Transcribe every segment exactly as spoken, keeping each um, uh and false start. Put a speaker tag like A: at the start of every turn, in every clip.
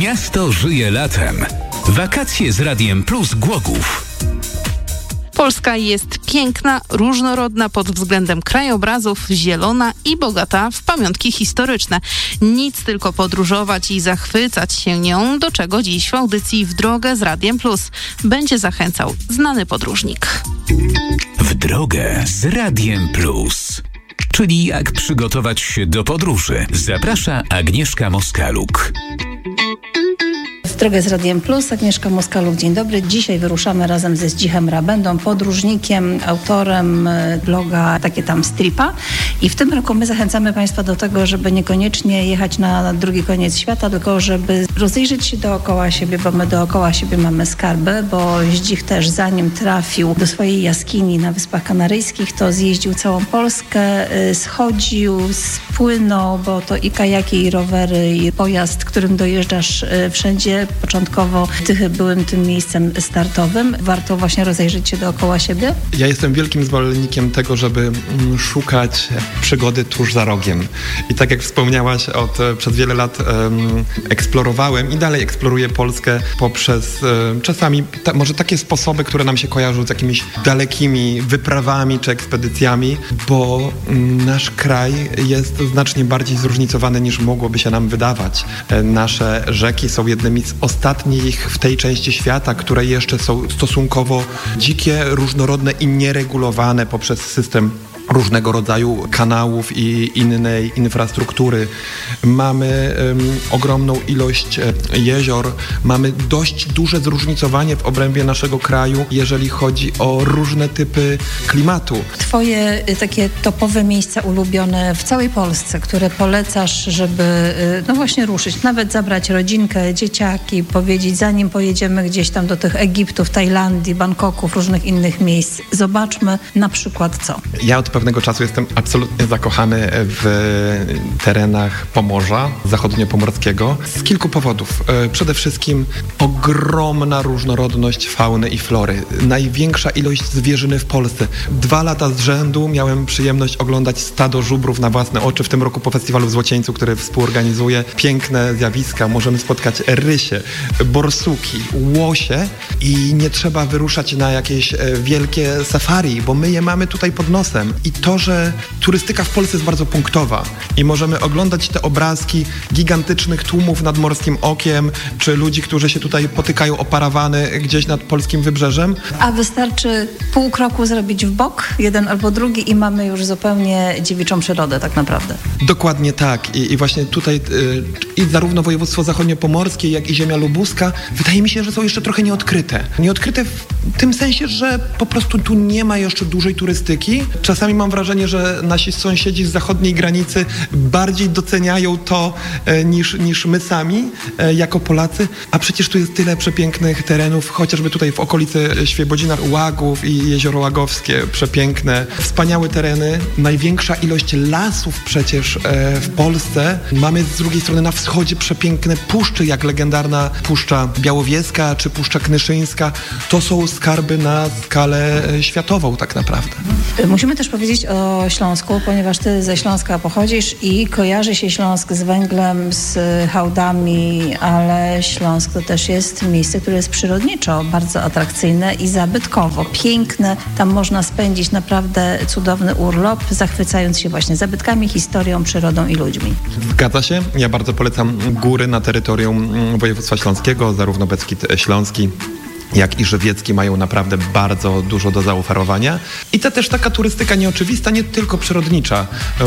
A: Miasto żyje latem. Wakacje z Radiem Plus Głogów.
B: Polska jest piękna, różnorodna pod względem krajobrazów, zielona i bogata w pamiątki historyczne. Nic tylko podróżować i zachwycać się nią, do czego dziś w audycji W drogę z Radiem Plus będzie zachęcał znany podróżnik.
A: W drogę z Radiem Plus. Czyli jak przygotować się do podróży. Zaprasza Agnieszka Moskaluk.
C: W drogę z Radiem Plus, Agnieszka Moskaluk, dzień dobry. Dzisiaj wyruszamy razem ze Zdzichem Rabędą, podróżnikiem, autorem bloga Takie tam Stripa. I w tym roku my zachęcamy Państwa do tego, żeby niekoniecznie jechać na drugi koniec świata, tylko żeby rozejrzeć się dookoła siebie, bo my dookoła siebie mamy skarby, bo Zdzich też zanim trafił do swojej jaskini na Wyspach Kanaryjskich, to zjeździł całą Polskę, schodził, spłynął, bo to i kajaki, i rowery, i pojazd, którym dojeżdżasz wszędzie. Początkowo Tychy były tym miejscem startowym. Warto właśnie rozejrzeć się dookoła siebie.
D: Ja jestem wielkim zwolennikiem tego, żeby szukać przygody tuż za rogiem. I tak jak wspomniałaś, od, przez wiele lat um, eksplorowałem i dalej eksploruję Polskę poprzez um, czasami ta, może takie sposoby, które nam się kojarzą z jakimiś dalekimi wyprawami czy ekspedycjami, bo um, nasz kraj jest znacznie bardziej zróżnicowany niż mogłoby się nam wydawać. E, nasze rzeki są jednymi z ostatnich w tej części świata, które jeszcze są stosunkowo dzikie, różnorodne i nieregulowane poprzez system różnego rodzaju kanałów i innej infrastruktury. Mamy um, ogromną ilość jezior, mamy dość duże zróżnicowanie w obrębie naszego kraju, jeżeli chodzi o różne typy klimatu.
C: Twoje y, takie topowe miejsca ulubione w całej Polsce, które polecasz, żeby y, no właśnie ruszyć, nawet zabrać rodzinkę, dzieciaki, powiedzieć, zanim pojedziemy gdzieś tam do tych Egiptów, Tajlandii, Bangkoków, różnych innych miejsc, zobaczmy na przykład co?
D: Ja od pewnego czasu jestem absolutnie zakochany w terenach Pomorza zachodniopomorskiego z kilku powodów. Przede wszystkim ogromna różnorodność fauny i flory. Największa ilość zwierzyny w Polsce. Dwa lata z rzędu miałem przyjemność oglądać stado żubrów na własne oczy. W tym roku po festiwalu w Złocieńcu, który współorganizuję. Piękne zjawiska. Możemy spotkać rysie, borsuki, łosie i nie trzeba wyruszać na jakieś wielkie safari, bo my je mamy tutaj pod nosem. I to, że turystyka w Polsce jest bardzo punktowa i możemy oglądać te obrazki gigantycznych tłumów nad Morskim Okiem, czy ludzi, którzy się tutaj potykają o parawany gdzieś nad polskim wybrzeżem. A
C: wystarczy pół kroku zrobić w bok, jeden albo drugi i mamy już zupełnie dziewiczą przyrodę tak naprawdę.
D: Dokładnie tak. I, i właśnie tutaj y, i zarówno województwo zachodniopomorskie, jak i ziemia lubuska, wydaje mi się, że są jeszcze trochę nieodkryte. Nieodkryte w tym sensie, że po prostu tu nie ma jeszcze dużej turystyki. Czasami mam wrażenie, że nasi sąsiedzi z zachodniej granicy bardziej doceniają to e, niż, niż my sami e, jako Polacy, a przecież tu jest tyle przepięknych terenów, chociażby tutaj w okolicy Świebodzina, Łagów i Jezioro Łagowskie, przepiękne, wspaniałe tereny, największa ilość lasów przecież e, w Polsce. Mamy z drugiej strony na wschodzie przepiękne puszczy, jak legendarna Puszcza Białowieska czy Puszcza Knyszyńska. To są skarby na skalę e, światową tak naprawdę.
C: Musimy też powiedzieć o Śląsku, ponieważ ty ze Śląska pochodzisz i kojarzy się Śląsk z węglem, z hałdami, ale Śląsk to też jest miejsce, które jest przyrodniczo bardzo atrakcyjne i zabytkowo, piękne. Tam można spędzić naprawdę cudowny urlop, zachwycając się właśnie zabytkami, historią, przyrodą i ludźmi.
D: Zgadza się. Ja bardzo polecam góry na terytorium województwa śląskiego, zarówno Beskid Śląski, jak i żywiecki mają naprawdę bardzo dużo do zaoferowania. I to też taka turystyka nieoczywista, nie tylko przyrodnicza,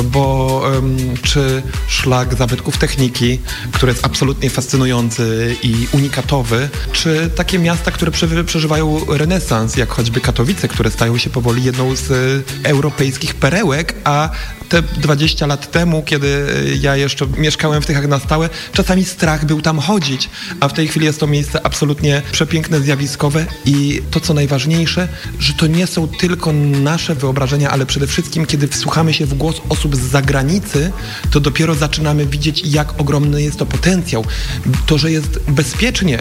D: bo um, czy szlak zabytków techniki, który jest absolutnie fascynujący i unikatowy, czy takie miasta, które prze- przeżywają renesans, jak choćby Katowice, które stają się powoli jedną z e, europejskich perełek, a te dwadzieścia lat temu, kiedy ja jeszcze mieszkałem w Tychach na stałe, czasami strach był tam chodzić, a w tej chwili jest to miejsce absolutnie przepiękne, zjawiskowe i to, co najważniejsze, że to nie są tylko nasze wyobrażenia, ale przede wszystkim, kiedy wsłuchamy się w głos osób z zagranicy, to dopiero zaczynamy widzieć, jak ogromny jest to potencjał. To, że jest bezpiecznie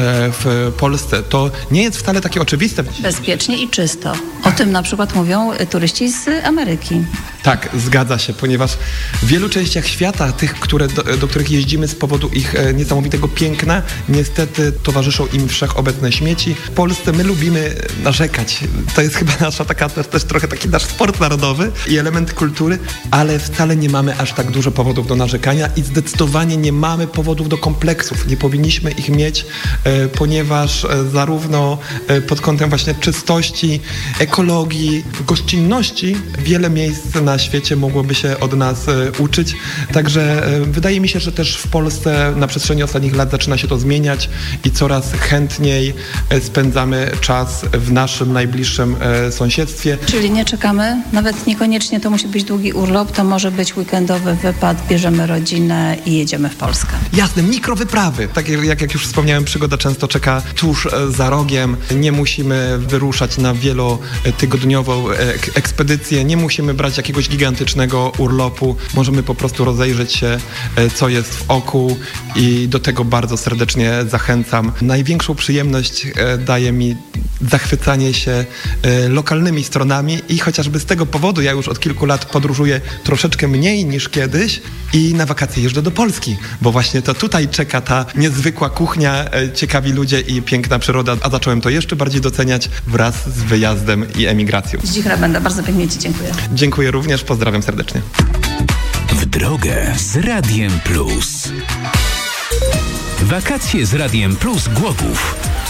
D: w Polsce, to nie jest wcale takie oczywiste.
C: Bezpiecznie i czysto. O tym na przykład mówią turyści z Ameryki.
D: Tak, zgadza się, ponieważ w wielu częściach świata, tych, które, do, do których jeździmy z powodu ich e, niesamowitego piękna, niestety towarzyszą im wszechobecne śmieci. W Polsce my lubimy narzekać. To jest chyba nasza taka, też, też trochę taki nasz sport narodowy i element kultury, ale wcale nie mamy aż tak dużo powodów do narzekania i zdecydowanie nie mamy powodów do kompleksów. Nie powinniśmy ich mieć, e, ponieważ e, zarówno e, pod kątem właśnie czystości, ekologii, gościnności wiele miejsc na świecie mogłoby się od nas e, uczyć. Także e, wydaje mi się, że też w Polsce na przestrzeni ostatnich lat zaczyna się to zmieniać i coraz chętniej e, spędzamy czas w naszym najbliższym e, sąsiedztwie.
C: Czyli nie czekamy, nawet niekoniecznie to musi być długi urlop, to może być weekendowy wypad, bierzemy rodzinę i jedziemy w Polskę.
D: Jasne, mikrowyprawy. Tak jak, jak już wspomniałem, przygoda często czeka tuż e, za rogiem. Nie musimy wyruszać na wielotygodniową e, ekspedycję, nie musimy brać jakiegoś gigantycznego urlopu. Możemy po prostu rozejrzeć się, e, co jest w oku i do tego bardzo serdecznie zachęcam. Największą przyjemność e, daje mi zachwycanie się e, lokalnymi stronami i chociażby z tego powodu ja już od kilku lat podróżuję troszeczkę mniej niż kiedyś i na wakacje jeżdżę do Polski, bo właśnie to tutaj czeka ta niezwykła kuchnia, e, ciekawi ludzie i piękna przyroda, a zacząłem to jeszcze bardziej doceniać wraz z wyjazdem i emigracją.
C: Zdzich Rabenda, bardzo pięknie Ci dziękuję.
D: Dziękuję również, pozdrawiam serdecznie.
A: W drogę z Radiem Plus. Wakacje z Radiem Plus Głogów.